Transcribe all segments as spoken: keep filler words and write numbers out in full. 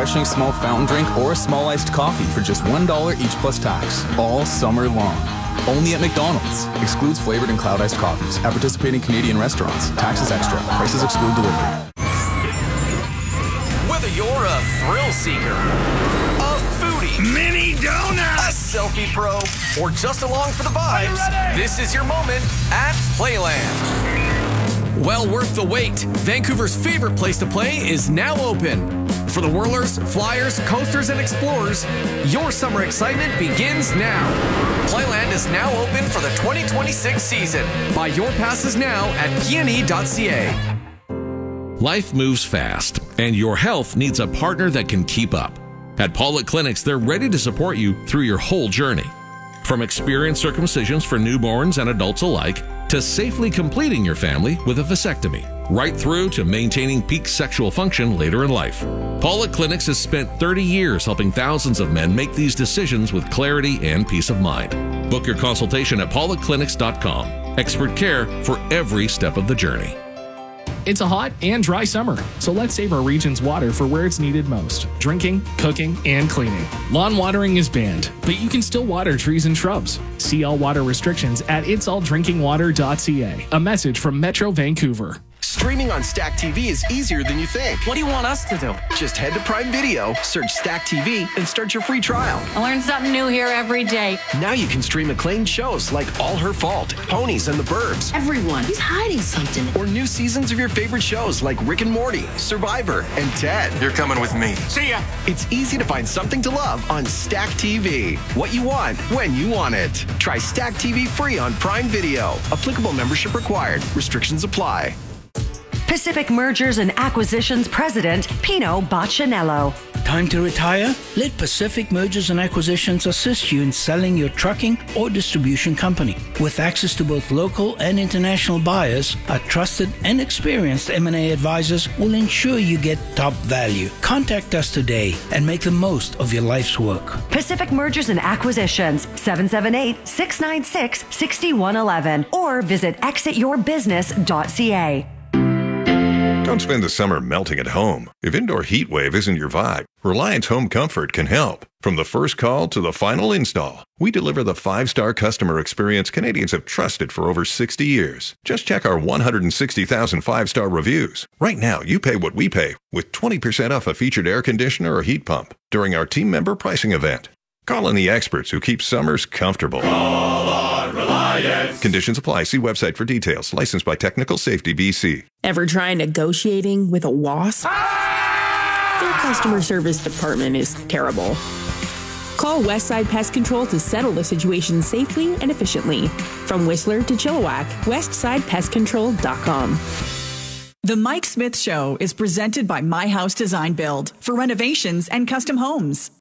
refreshing small fountain drink or a small iced coffee for just one dollar each plus tax, all summer long. Only at McDonald's. Excludes flavored and cloud iced coffees. At participating Canadian restaurants. Taxes extra. Prices exclude delivery. Whether you're a thrill seeker, a foodie, mini donut, a selfie pro, or just along for the vibes, this is your moment at Playland. Well worth the wait. Vancouver's favorite place to play is now open. For the whirlers, flyers, coasters, and explorers, your summer excitement begins now. Playland is now open for the twenty twenty-six season. Buy your passes now at p n e dot c a. Life moves fast, and your health needs a partner that can keep up. At Pollock Clinics, they're ready to support you through your whole journey. From experienced circumcisions for newborns and adults alike, to safely completing your family with a vasectomy, right through to maintaining peak sexual function later in life. Pollock Clinics has spent thirty years helping thousands of men make these decisions with clarity and peace of mind. Book your consultation at pollock clinics dot com. Expert care for every step of the journey. It's a hot and dry summer, so let's save our region's water for where it's needed most: drinking, cooking, and cleaning. Lawn watering is banned, but you can still water trees and shrubs. See all water restrictions at its all drinking water dot c a. A message from Metro Vancouver. Streaming on Stack T V is easier than you think. What do you want us to do? Just head to Prime Video, search Stack T V, and start your free trial. I learn something new here every day. Now you can stream acclaimed shows like All Her Fault, Ponies and the Burbs. Everyone, he's hiding something. Or new seasons of your favorite shows like Rick and Morty, Survivor, and Ted. You're coming with me. See ya. It's easy to find something to love on Stack T V. What you want, when you want it. Try Stack T V free on Prime Video. Applicable membership required. Restrictions apply. Pacific Mergers and Acquisitions President Pino Baccinello. Time to retire? Let Pacific Mergers and Acquisitions assist you in selling your trucking or distribution company. With access to both local and international buyers, our trusted and experienced M and A advisors will ensure you get top value. Contact us today and make the most of your life's work. Pacific Mergers and Acquisitions, seven seven eight, six nine six, six one one one, or visit exit your business dot c a. Don't spend the summer melting at home. If indoor heat wave isn't your vibe, Reliance Home Comfort can help. From the first call to the final install, we deliver the five-star customer experience Canadians have trusted for over sixty years. Just check our one hundred sixty thousand five-star reviews. Right now, you pay what we pay with twenty percent off a featured air conditioner or heat pump during our team member pricing event. Call in the experts who keep summers comfortable. Call on Reliance. Conditions apply. See website for details. Licensed by Technical Safety B C. Ever try negotiating with a wasp? Their customer service department is terrible. Call Westside Pest Control to settle the situation safely and efficiently. From Whistler to Chilliwack, westside pest control dot com. The Mike Smith Show is presented by My House Design Build for renovations and custom homes.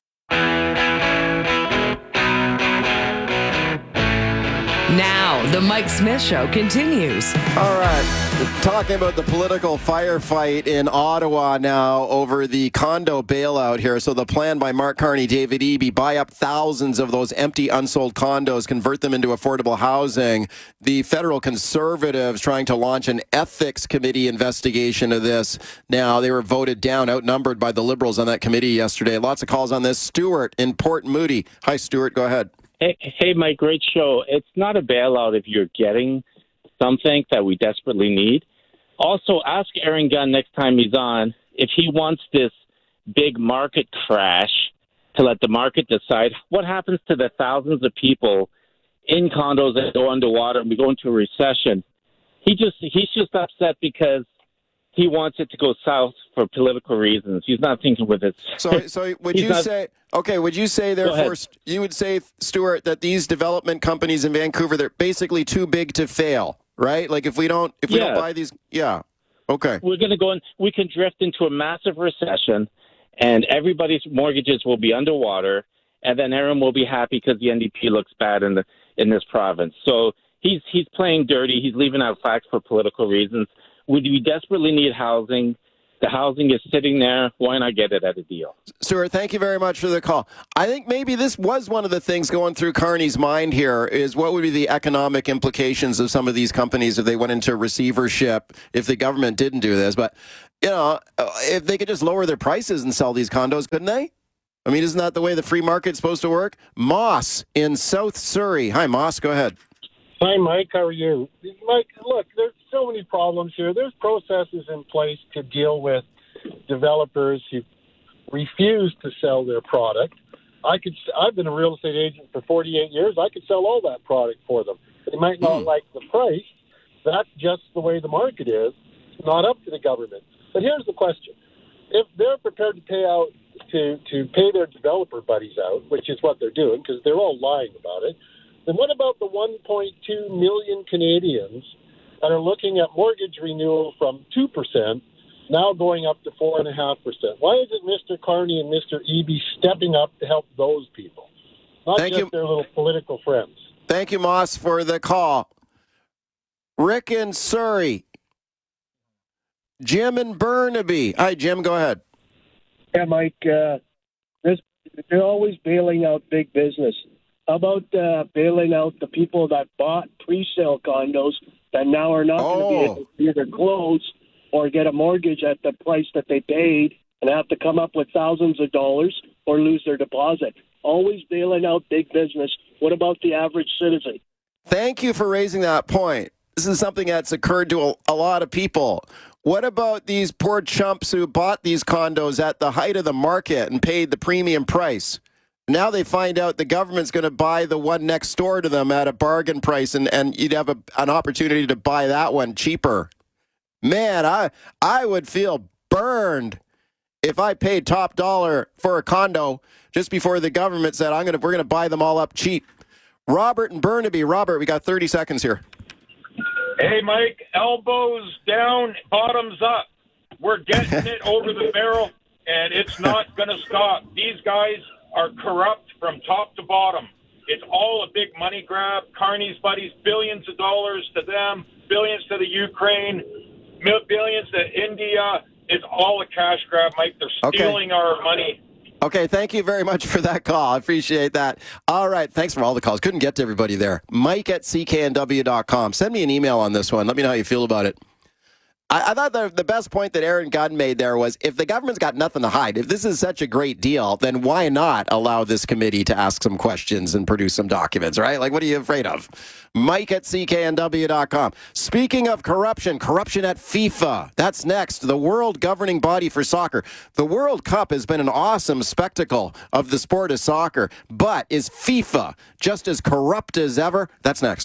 Now, the Mike Smith Show continues. All right. Talking about the political firefight in Ottawa now over the condo bailout here. So the plan by Mark Carney, David Eby, buy up thousands of those empty, unsold condos, convert them into affordable housing. The federal Conservatives trying to launch an ethics committee investigation of this. Now, they were voted down, outnumbered by the Liberals on that committee yesterday. Lots of calls on this. Stuart in Port Moody. Hi, Stuart. Go ahead. Hey, hey, Mike, great show. It's not a bailout if you're getting something that we desperately need. Also, ask Aaron Gunn next time he's on if he wants this big market crash to let the market decide what happens to the thousands of people in condos that go underwater and we go into a recession. He just he's just upset because he wants it to go south for political reasons. He's not thinking with it. So, so would you not, say? Okay, would you say therefore you would say, Stuart, that these development companies in Vancouver, they're basically too big to fail, right? Like if we don't if we yeah. don't buy these, yeah, okay, we're going to go in. We can drift into a massive recession, and everybody's mortgages will be underwater, and then Aaron will be happy because the N D P looks bad in the in this province. So he's he's playing dirty. He's leaving out facts for political reasons. Would we desperately need housing? The housing is sitting there. Why not get it at a deal? Stuart, thank you very much for the call. I think maybe this was one of the things going through Carney's mind here is what would be the economic implications of some of these companies if they went into receivership, if the government didn't do this. But you know, if they could just lower their prices and sell these condos, couldn't they? I mean, isn't that the way the free market's supposed to work? Moss in South Surrey. Hi, Moss. Go ahead. Hi, Mike. How are you? Mike, look, there's so many problems here. There's processes in place to deal with developers who refuse to sell their product. I could. I've been a real estate agent for forty-eight years. I could sell all that product for them. They might not mm. like the price. That's just the way the market is. It's not up to the government. But here's the question. If they're prepared to pay out to, to pay their developer buddies out, which is what they're doing because they're all lying about it, then what about the one point two million Canadians that are looking at mortgage renewal from two percent now going up to four point five percent? Why isn't Mister Carney and Mister Eby stepping up to help those people, not Thank just you. their little political friends? Thank you, Moss, for the call. Rick in Surrey. Jim in Burnaby. Hi, Jim. Go ahead. Yeah, Mike. Uh, this, they're always bailing out big business. How about uh, bailing out the people that bought pre-sale condos that now are not oh. going to be able to either close or get a mortgage at the price that they paid and have to come up with thousands of dollars or lose their deposit? Always bailing out big business. What about the average citizen? Thank you for raising that point. This is something that's occurred to a, a lot of people. What about these poor chumps who bought these condos at the height of the market and paid the premium price? Now they find out the government's going to buy the one next door to them at a bargain price, and, and you'd have a, an opportunity to buy that one cheaper. Man, I I would feel burned if I paid top dollar for a condo just before the government said I'm gonna we're gonna buy them all up cheap. Robert and Burnaby. Robert, we got thirty seconds here. Hey, Mike, elbows down, bottoms up. We're getting it over the barrel, and it's not going to stop. These guys are corrupt from top to bottom. It's all a big money grab. Carney's buddies, billions of dollars to them, billions to the Ukraine, billions to India. It's all a cash grab, Mike. They're stealing okay. our money. Okay, thank you very much for that call. I appreciate that. All right, thanks for all the calls. Couldn't get to everybody there. Mike at C K N W dot com. Send me an email on this one. Let me know how you feel about it. I, I thought the, the best point that Aaron Gunn made there was if the government's got nothing to hide, if this is such a great deal, then why not allow this committee to ask some questions and produce some documents, right? Like, what are you afraid of? Mike at C K N W dot com. Speaking of corruption, corruption at FIFA. That's next. The world governing body for soccer. The World Cup has been an awesome spectacle of the sport of soccer, but is FIFA just as corrupt as ever? That's next.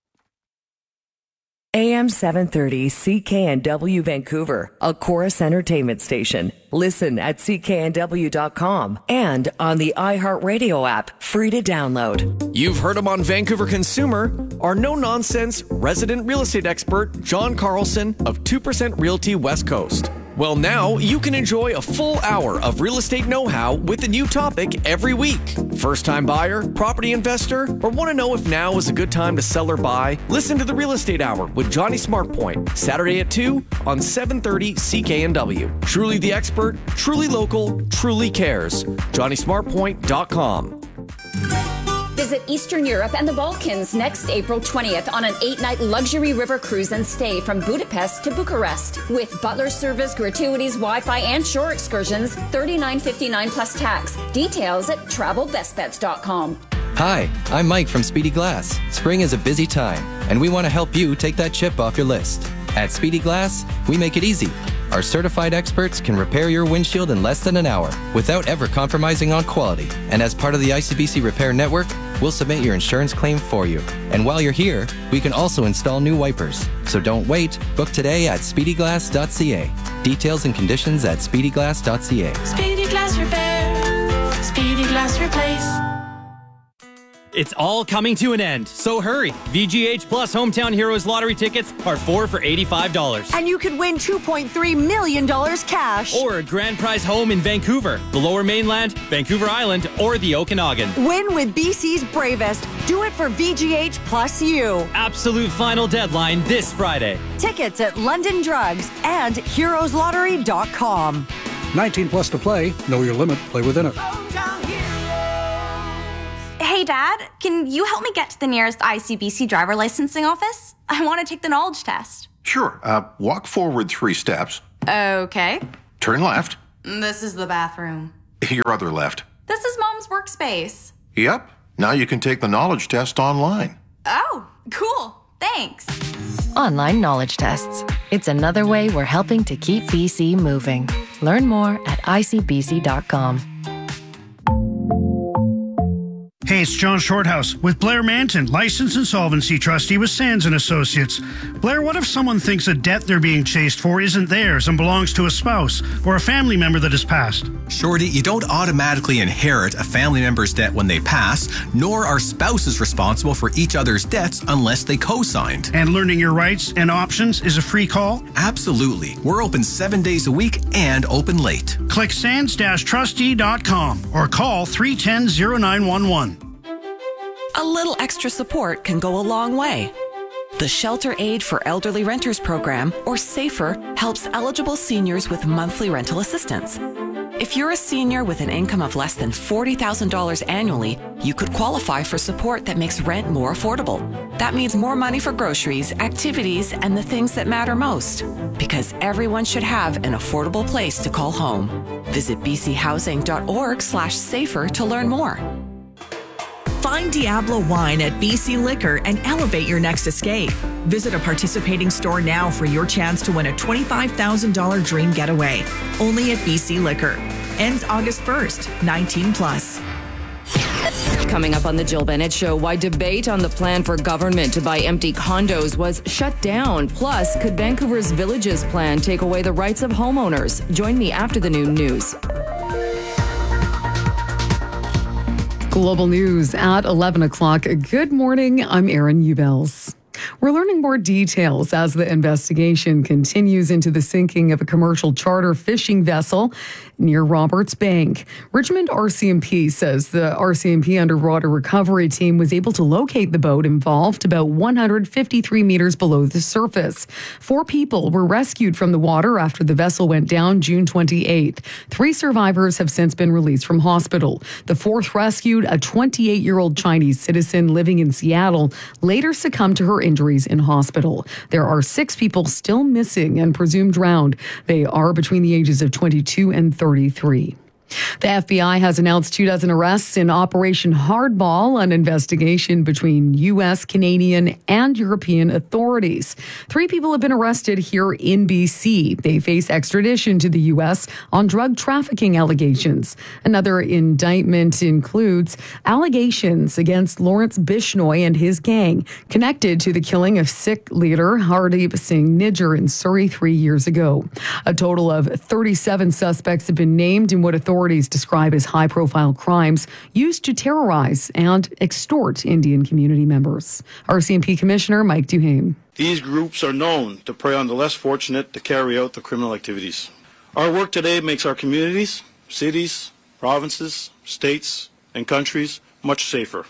A M seven thirty C K N W Vancouver, a Chorus Entertainment station. Listen at C K N W dot com and on the iHeartRadio app, free to download. You've heard him on Vancouver Consumer, our no-nonsense resident real estate expert, John Carlson of two percent Realty West Coast. Well, now you can enjoy a full hour of real estate know-how with a new topic every week. First-time buyer, property investor, or want to know if now is a good time to sell or buy? Listen to the Real Estate Hour with Johnny Smartpoint, Saturday at two on seven thirty C K N W. Truly the expert, truly local, truly cares. Johnny Smartpoint dot com. Visit Eastern Europe and the Balkans next April twentieth on an eight-night luxury river cruise and stay from Budapest to Bucharest. With butler service, gratuities, Wi-Fi, and shore excursions, thirty-nine fifty-nine plus tax. Details at travel best bets dot com. Hi, I'm Mike from Speedy Glass. Spring is a busy time, and we want to help you take that chip off your list. At Speedy Glass, we make it easy. Our certified experts can repair your windshield in less than an hour without ever compromising on quality. And as part of the I C B C Repair Network, we'll submit your insurance claim for you. And while you're here, we can also install new wipers. So don't wait. Book today at speedy glass dot c a. Details and conditions at speedy glass dot c a. Speedy Glass Repair. Speedy Glass Replace. It's all coming to an end, so hurry. V G H Plus Hometown Heroes lottery tickets are four for eighty-five dollars. And you could win two point three million dollars cash. Or a grand prize home in Vancouver, the Lower Mainland, Vancouver Island, or the Okanagan. Win with B C's bravest. Do it for V G H Plus U. Absolute final deadline this Friday. Tickets at London Drugs and heroes lottery dot com. nineteen plus to play. Know your limit. Play within it. Hey, Dad, can you help me get to the nearest I C B C driver licensing office? I want to take the knowledge test. Sure. Uh, walk forward three steps, Okay. Turn left. This is the bathroom. Your other left. This is Mom's workspace. Yep. Now you can take the knowledge test online. Oh, cool. Thanks. Online knowledge tests. It's another way we're helping to keep B C moving. Learn more at I C B C dot com. Hey, it's John Shorthouse with Blair Manton, licensed insolvency trustee with Sands and Associates. Blair, what if someone thinks a debt they're being chased for isn't theirs and belongs to a spouse or a family member that has passed? Shorty, you don't automatically inherit a family member's debt when they pass, nor are spouses responsible for each other's debts unless they co-signed. And learning your rights and options is a free call? Absolutely. We're open seven days a week and open late. Click sands dash trustee dot com or call three one zero, zero nine one one. A little extra support can go a long way. The Shelter Aid for Elderly Renters program, or SAFER, helps eligible seniors with monthly rental assistance. If you're a senior with an income of less than forty thousand dollars annually, you could qualify for support that makes rent more affordable. That means more money for groceries, activities, and the things that matter most. Because everyone should have an affordable place to call home. Visit bchousing.org slash safer to learn more. Find Diablo Wine at B C Liquor and elevate your next escape. Visit a participating store now for your chance to win a twenty-five thousand dollars dream getaway. Only at B C Liquor. Ends August first, nineteen plus. Coming up on the Jill Bennett Show, why debate on the plan for government to buy empty condos was shut down. Plus, could Vancouver's Villages plan take away the rights of homeowners? Join me after the noon news. Global News at eleven o'clock. Good morning. I'm Erin Ubels. We're learning more details as the investigation continues into the sinking of a commercial charter fishing vessel near Roberts Bank. Richmond R C M P says the R C M P underwater recovery team was able to locate the boat involved about one hundred fifty-three meters below the surface. Four people were rescued from the water after the vessel went down June twenty-eighth. Three survivors have since been released from hospital. The fourth rescued, a twenty-eight-year-old Chinese citizen living in Seattle, later succumbed to her injuries in hospital. There are six people still missing and presumed drowned. They are between the ages of twenty-two and thirty-three. The F B I has announced two dozen arrests in Operation Hardball, an investigation between U S, Canadian, and European authorities. Three people have been arrested here in B C. They face extradition to the U S on drug trafficking allegations. Another indictment includes allegations against Lawrence Bishnoi and his gang connected to the killing of Sikh leader Hardeep Singh Nijjar in Surrey three years ago. A total of thirty-seven suspects have been named in what authorities describe as high-profile crimes used to terrorize and extort Indian community members. R C M P Commissioner Mike Duhame. These groups are known to prey on the less fortunate to carry out the criminal activities. Our work today makes our communities, cities, provinces, states, and countries much safer.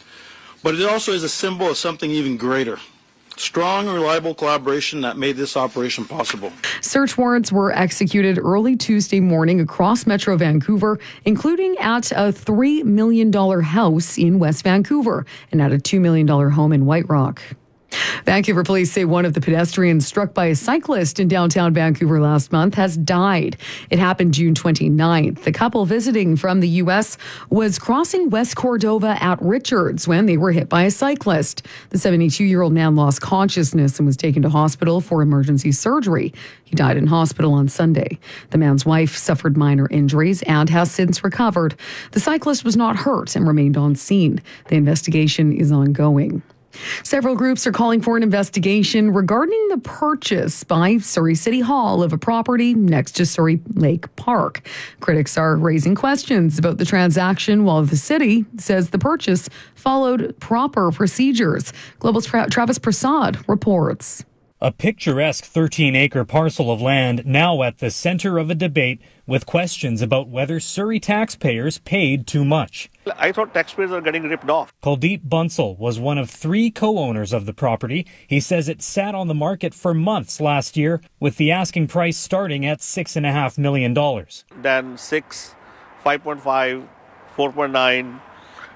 But it also is a symbol of something even greater. Strong and reliable collaboration that made this operation possible. Search warrants were executed early Tuesday morning across Metro Vancouver, including at a three million dollars house in West Vancouver and at a two million dollars home in White Rock. Vancouver police say one of the pedestrians struck by a cyclist in downtown Vancouver last month has died. It happened June twenty-ninth. The couple visiting from the U S was crossing West Cordova at Richards when they were hit by a cyclist. The seventy-two-year-old man lost consciousness and was taken to hospital for emergency surgery. He died in hospital on Sunday. The man's wife suffered minor injuries and has since recovered. The cyclist was not hurt and remained on scene. The investigation is ongoing. Several groups are calling for an investigation regarding the purchase by Surrey City Hall of a property next to Surrey Lake Park. Critics are raising questions about the transaction, while the city says the purchase followed proper procedures. Global's Travis Prasad reports. A picturesque thirteen-acre parcel of land now at the center of a debate with questions about whether Surrey taxpayers paid too much. I thought taxpayers are getting ripped off. Kuldeep Bansal was one of three co-owners of the property. He says it sat on the market for months last year, with the asking price starting at six point five million dollars. Then six, five point five, four point nine,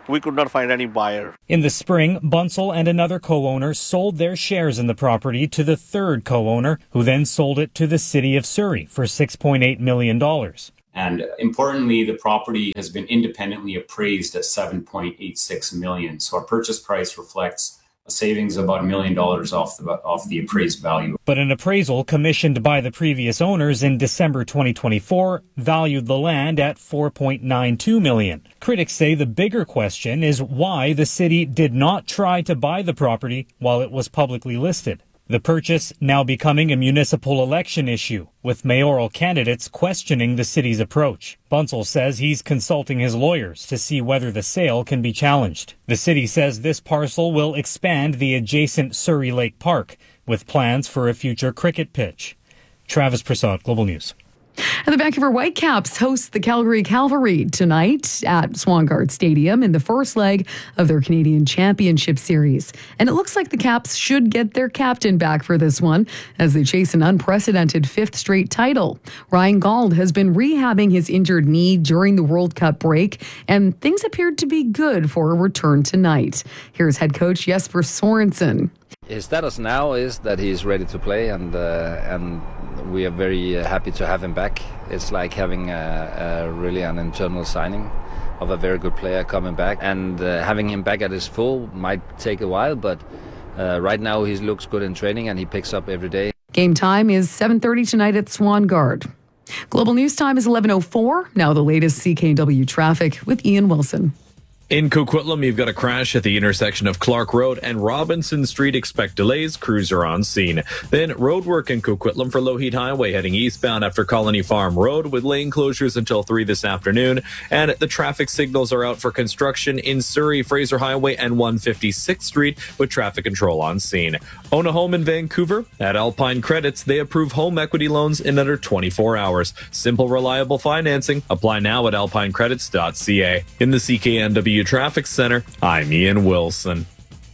we could not find any buyer. In the spring, Bunsell and another co-owner sold their shares in the property to the third co-owner, who then sold it to the city of Surrey for six point eight million dollars. And importantly, the property has been independently appraised at seven point eight six million dollars. So our purchase price reflects a savings of about a million dollars off the off the appraised value. But an appraisal commissioned by the previous owners in December twenty twenty-four valued the land at four point nine two million dollars. Critics say the bigger question is why the city did not try to buy the property while it was publicly listed. The purchase now becoming a municipal election issue, with mayoral candidates questioning the city's approach. Bunsell says he's consulting his lawyers to see whether the sale can be challenged. The city says this parcel will expand the adjacent Surrey Lake Park, with plans for a future cricket pitch. Travis Prasad, Global News. And the Vancouver Whitecaps host the Calgary Cavalry tonight at Swangard Stadium in the first leg of their Canadian Championship Series. And it looks like the Caps should get their captain back for this one as they chase an unprecedented fifth straight title. Ryan Gauld has been rehabbing his injured knee during the World Cup break, and things appeared to be good for a return tonight. Here's head coach Jesper Sorensen. His status now is that he's ready to play, and uh, and we are very uh, happy to have him back. It's like having a, a really an internal signing of a very good player coming back, and uh, having him back at his full might take a while, but uh, right now he looks good in training and he picks up every day. Game time is seven thirty tonight at Swangard. Global News Time is eleven oh four. Now the latest C K N W traffic with Ian Wilson. In Coquitlam, you've got a crash at the intersection of Clark Road and Robinson Street. Expect delays. Crews are on scene. Then road work in Coquitlam for Lougheed Highway heading eastbound after Colony Farm Road with lane closures until three this afternoon. And the traffic signals are out for construction in Surrey, Fraser Highway and one fifty-sixth Street with traffic control on scene. Own a home in Vancouver? At Alpine Credits, they approve home equity loans in under twenty-four hours. Simple, reliable financing. Apply now at alpine credits dot c a. In the C K N W Traffic Center, I'm Ian Wilson.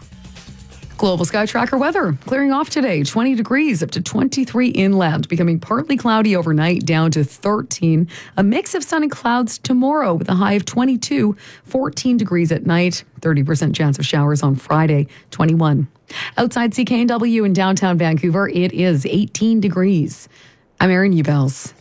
Global Sky Tracker weather. Clearing off today, twenty degrees up to twenty-three inland, becoming partly cloudy overnight down to thirteen. A mix of sun and clouds tomorrow with a high of twenty-two, fourteen degrees at night, thirty percent chance of showers on Friday, twenty-one. Outside C K N W in downtown Vancouver, it is eighteen degrees. I'm Erin Ubels.